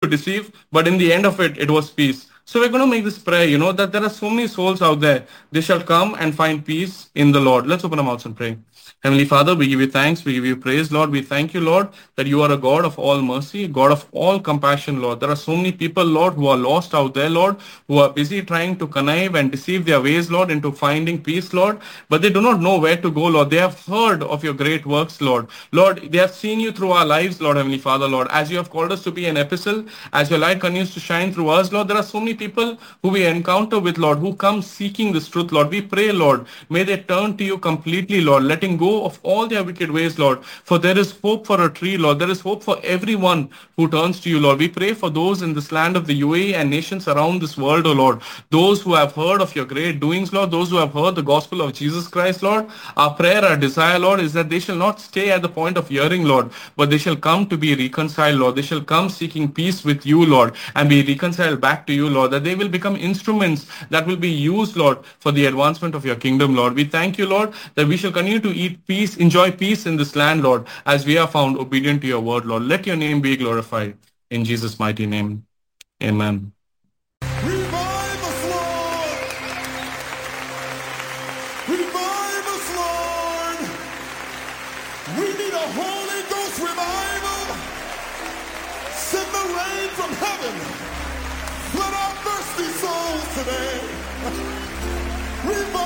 deceive, but in the end of it, it was peace. So we're going to make this prayer, that there are so many souls out there. They shall come and find peace in the Lord. Let's open our mouths and pray. Heavenly Father, we give you thanks, we give you praise, Lord. We thank you, Lord, that you are a God of all mercy, God of all compassion, Lord. There are so many people, Lord, who are lost out there, Lord, who are busy trying to connive and deceive their ways, Lord, into finding peace, Lord, but they do not know where to go, Lord. They have heard of your great works, Lord. Lord, they have seen you through our lives, Lord, Heavenly Father, Lord. As you have called us to be an epistle, as your light continues to shine through us, Lord, there are so many people who we encounter with, Lord, who come seeking this truth, Lord. We pray, Lord, may they turn to you completely, Lord, letting go of all their wicked ways, Lord. For there is hope for a tree, Lord. There is hope for everyone who turns to you, Lord. We pray for those in this land of the UAE and nations around this world, O Lord. Those who have heard of your great doings, Lord. Those who have heard the gospel of Jesus Christ, Lord. Our prayer, our desire, Lord, is that they shall not stay at the point of hearing, Lord, but they shall come to be reconciled, Lord. They shall come seeking peace with you, Lord, and be reconciled back to you, Lord. That they will become instruments that will be used, Lord, for the advancement of your kingdom, Lord. We thank you, Lord, that we shall continue to eat peace, enjoy peace in this land, Lord, as we are found obedient to your word, Lord. Let your name be glorified. In Jesus' mighty name, amen. Revive us, Lord! Revive us, Lord! We need a Holy Ghost revival. Send the rain from heaven. Flood our thirsty souls today. Revive